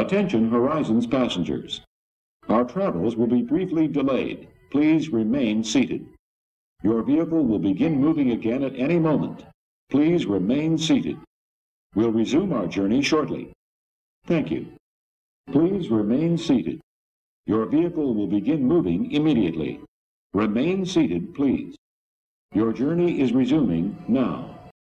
Attention Horizons passengers. Our travels will be briefly delayed. Please remain seated. Your vehicle will begin moving again at any moment. Please remain seated. We'll resume our journey shortly. Thank you. Please remain seated. Your vehicle will begin moving immediately. Remain seated, please. Your journey is resuming now.